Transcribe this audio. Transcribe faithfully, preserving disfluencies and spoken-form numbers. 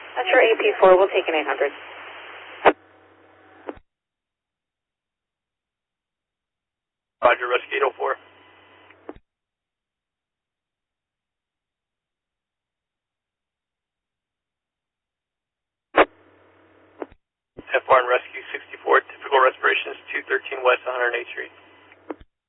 That's your A P four. We'll take an eight hundred. Roger, rescue eight oh four. F one rescue sixty-four, typical respiration is two thirteen west one hundred eighth Street.